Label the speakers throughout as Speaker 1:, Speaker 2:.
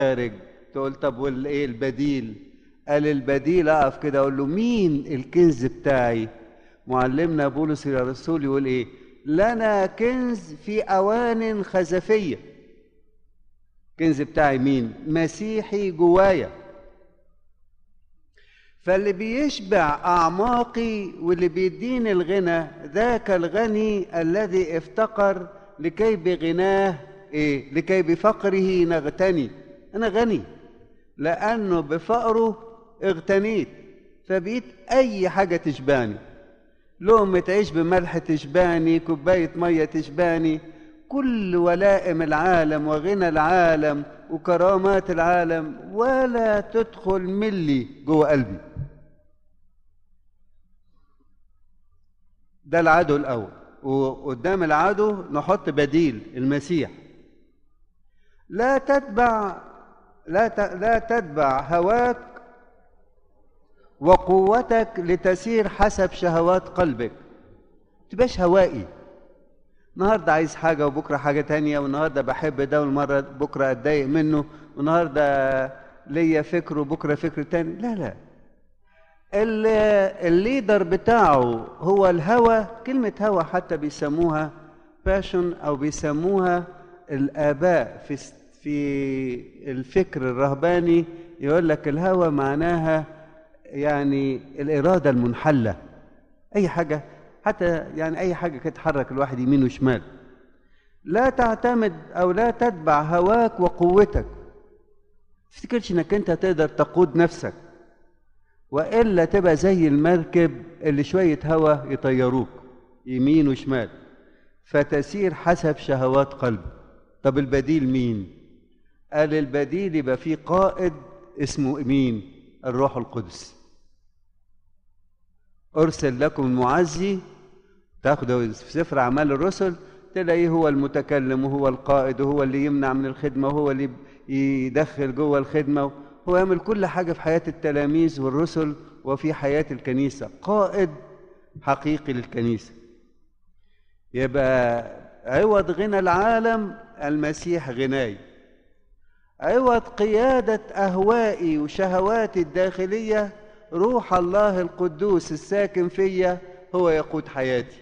Speaker 1: خارج. تقول طب والايه البديل؟ قال البديل اقف كده اقول له مين الكنز بتاعي؟ معلمنا بولس الرسول يقول ايه؟ لنا كنز في اوان خزفيه. الكنز بتاعي مين؟ مسيحي جوايا. فاللي بيشبع اعماقي واللي بيديني الغنى ذاك الغني الذي افتقر لكي بغناه ايه؟ لكي بفقره نغتني. انا غني لانه بفقره اغتنيت، فبقيت اي حاجه تشبعني. لقمة عيش بملح تشبعني، كوباية مية تشبعني، كل ولائم العالم وغنى العالم وكرامات العالم ولا تدخل ملي جوه قلبي. ده العدو الأول. وقدام العدو نحط بديل المسيح. لا تتبع هواك وقوتك لتسير حسب شهوات قلبك. تبقاش هوائي، النهارده عايز حاجة وبكرة حاجة تانية، والنهارده بحب ده والمرة بكرة أتضايق منه، والنهارده ليا فكر وبكرة فكر تاني. لا لا، الليدر بتاعه هو الهوى. كلمة هوى حتى بيسموها باشن أو بيسموها الآباء في الفكر الرهباني. يقول لك الهوى معناها يعني الإرادة المنحلة. أي حاجة، حتى يعني أي حاجة كده تحرك الواحد يمين وشمال. لا تعتمد أو لا تتبع هواك وقوتك. تفتكرش إنك أنت تقدر تقود نفسك، وإلا تبقى زي المركب اللي شوية هوا يطيروك يمين وشمال، فتسير حسب شهوات قلب. طب البديل مين؟ قال البديل يبقى فيه قائد اسمه مين؟ الروح القدس. أرسل لكم المعزي، تاخده في سفر أعمال الرسل تلاقيه هو المتكلم وهو القائد وهو اللي يمنع من الخدمة وهو اللي يدخل جوه الخدمة، هو يعمل كل حاجة في حياة التلاميذ والرسل وفي حياة الكنيسة. قائد حقيقي للكنيسة. يبقى عوض غنى العالم المسيح غناي، عوض قيادة أهوائي وشهواتي الداخلية روح الله القدوس الساكن فيا هو يقود حياتي.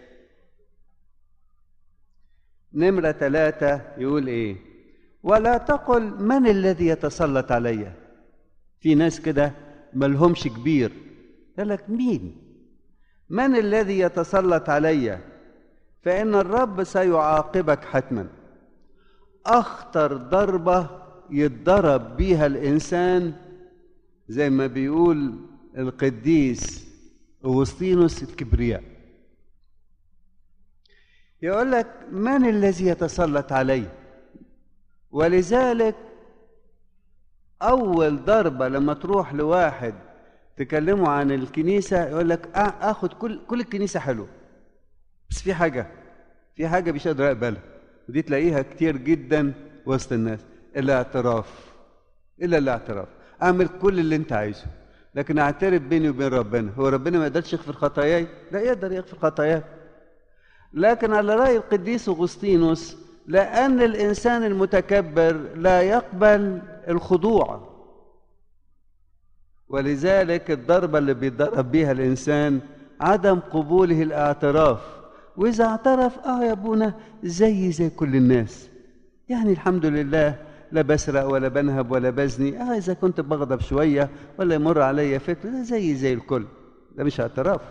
Speaker 1: نمرة 3 يقول ايه؟ ولا تقل من الذي يتسلط علي. في ناس كده ملهمش كبير، قال لك مين؟ من الذي يتسلط علي؟ فإن الرب سيعاقبك حتما. أخطر ضربة يتضرب بيها الإنسان زي ما بيقول القديس أغسطينوس الكبرياء. يقول لك من الذي يتسلط علي؟ ولذلك أول ضربة لما تروح لواحد تكلمه عن الكنيسة يقول لك أخد كل الكنيسة حلوة، بس في حاجة مش قادر أقبلها، ودي تلاقيها كتير جدا وسط الناس. الاعتراف. أعمل كل اللي أنت عايزه، لكن أعترف بيني وبين ربنا. هو ربنا ما يقدرش يغفر خطاياي؟ لا، يقدر يغفر خطاياي. لكن على رأي القديس أغسطينوس، لأن الإنسان المتكبر لا يقبل الخضوع، ولذلك الضربة اللي بيتضرب بيها الإنسان عدم قبوله الاعتراف. وإذا اعترف يا أبونا زي كل الناس، يعني الحمد لله لا بسرق ولا بنهب ولا بزني، إذا كنت بغضب شوية ولا يمر علي فكر زي الكل. ده مش اعتراف.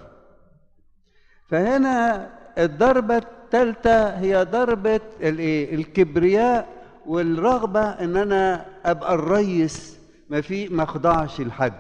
Speaker 1: فهنا الضربة الثالثة هي ضربة الكبرياء والرغبة ان انا ابقى الريس، ما اخضعش لحد.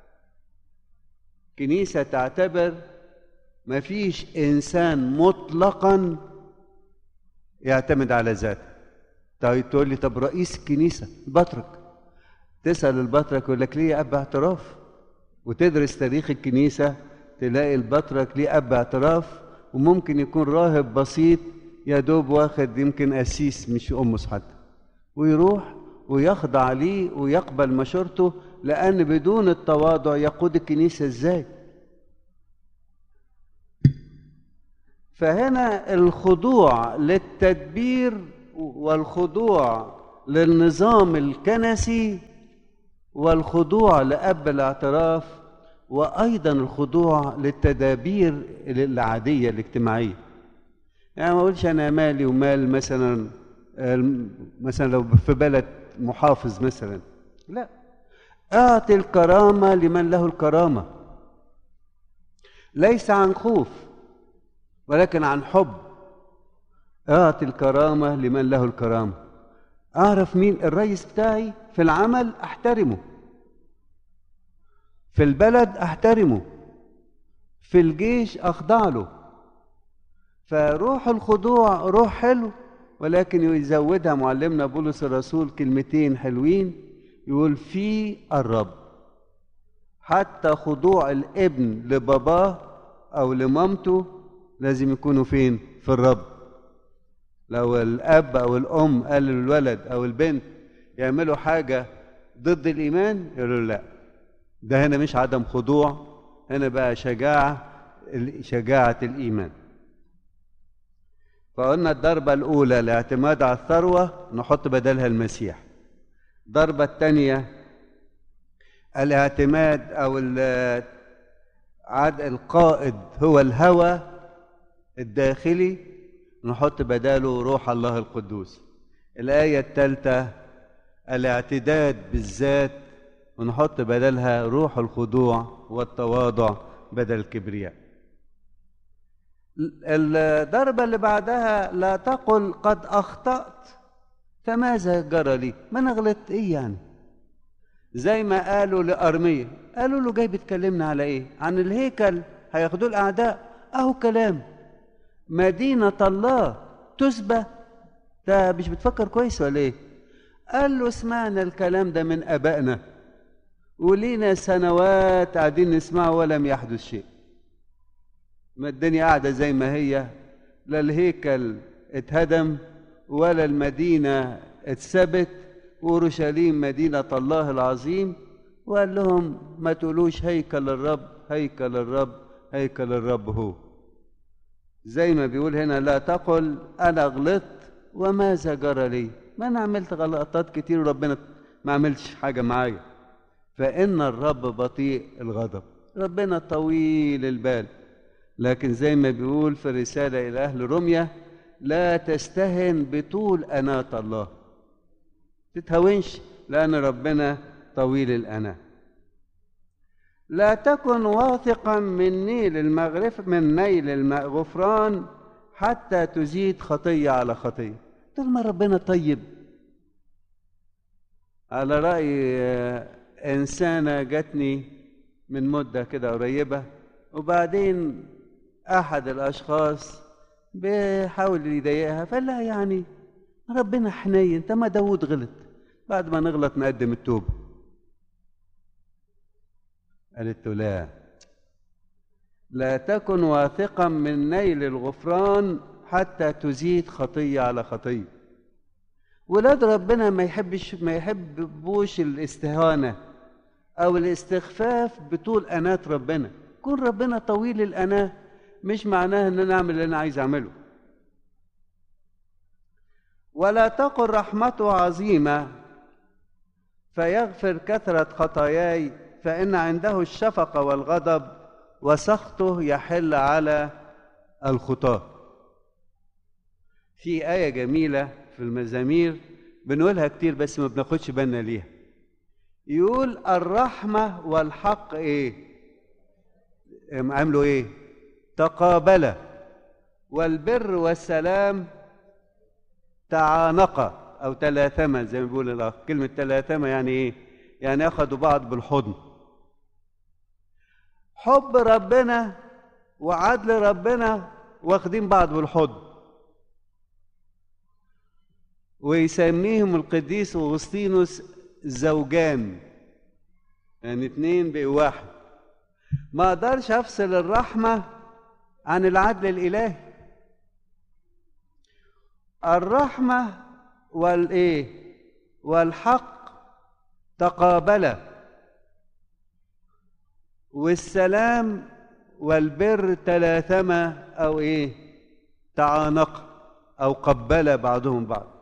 Speaker 1: كنيسة تعتبر ما فيش انسان مطلقا يعتمد على ذاته. طيب تقول لي طب رئيس الكنيسة البطرك، تسأل البطرك يقول لك ليه اب اعتراف، وتدرس تاريخ الكنيسة تلاقي البطرك ليه اب اعتراف، وممكن يكون راهب بسيط يا دوب واخد يمكن قسيس مش أمس حتى، ويروح ويخضع ليه ويقبل مشورته، لأن بدون التواضع يقود الكنيسة إزاي؟ فهنا الخضوع للتدبير والخضوع للنظام الكنسي والخضوع لأب الاعتراف، وأيضا الخضوع للتدابير العادية الاجتماعية. يعني ما أقولش أنا مالي ومال مثلا لو في بلد محافظ مثلا، لا، أعطي الكرامة لمن له الكرامة، ليس عن خوف ولكن عن حب. أعطي الكرامة لمن له الكرامة. أعرف مين الرئيس بتاعي في العمل أحترمه، في البلد أحترمه، في الجيش أخضع له. فروح الخضوع روح حلو، ولكن يزودها معلمنا بولس الرسول كلمتين حلوين، يقول في الرب. حتى خضوع الابن لباباه أو لمامته لازم يكونوا فين؟ في الرب. لو الأب أو الأم قال للولد أو البنت يعملوا حاجة ضد الإيمان، يقولوا لا، ده هنا مش عدم خضوع، هنا بقى شجاعة الإيمان. فقلنا الضربة الأولى الاعتماد على الثروة، نحط بدلها المسيح. الضربة الثانية الاعتماد أو القائد هو الهوى الداخلي، نحط بداله روح الله القدوس. الآية الثالثة الاعتداد بالذات، ونحط بدلها روح الخضوع والتواضع بدل الكبرياء. الضربة اللي بعدها لا تقل قد أخطأت فماذا جرى لي، ما أنا غلطت إيه يعني؟ زي ما قالوا لأرميا، قالوا له جاي بتكلمنا على إيه؟ عن الهيكل هياخدوه الأعداء، أهو كلام مدينة الله تسبى، ده مش بتفكر كويس ولا إيه؟ قال له سمعنا الكلام ده من أبائنا ولينا سنوات قاعدين نسمعه ولم يحدث شيء. ما الدنيا قاعدة زي ما هي، لا الهيكل اتهدم ولا المدينة اتثبت، وأورشليم مدينة الله العظيم. وقال لهم ما تقولوش هيكل الرب هيكل الرب هيكل الرب هو. زي ما بيقول هنا لا تقل أنا غلطت وماذا جرى لي، ما أنا عملت غلطات كتير وربنا ما عملش حاجة معايا. فإن الرب بطيء الغضب، ربنا طويل البال. لكن زي ما بيقول في الرسالة إلى أهل روميا لا تستهن بطول أناة الله، تتهونش، لأن ربنا طويل الأناة. لا تكن واثقا من نيل الغفران حتى تزيد خطية على خطية. طول ما ربنا طيب. على رأي إنسانة جاتني من مدة كده قريبة، وبعدين أحد الأشخاص بيحاول يضايقها، فقال لها يعني ربنا حنين، انت ما داود غلط، بعد ما نغلط نقدم التوبة. قالت له لا تكن واثقا من نيل الغفران حتى تزيد خطية على خطية. ولاد ربنا ما يحبوش الاستهانة أو الاستخفاف بطول أناة ربنا. كون ربنا طويل الأناة مش معناه أن أنا أعمل اللي أنا عايز أعمله. ولا تقل رحمته عظيمة فيغفر كثرة خطاياي، فإن عنده الشفقة والغضب وسخطه يحل على الخطاة. في آية جميلة في المزامير بنقولها كتير بس ما بناخدش بالنا ليها. يقول الرحمة والحق إيه؟ عملوا إيه؟ تقابلا، والبر والسلام تعانقا أو تلاثما، زي ما بيقول الأخ. كلمة تلاثما يعني إيه؟ يعني أخذوا بعض بالحضن. حب ربنا وعدل ربنا واخدين بعض بالحضن. ويسميهم القديس أغسطينوس زوجان، يعني اتنين بقوا واحد. ما اقدرش افصل الرحمة عن العدل الإلهي. الرحمة والحق تقابلا، والسلام والبر تلاثما أو تعانق أو قبل بعضهم بعض.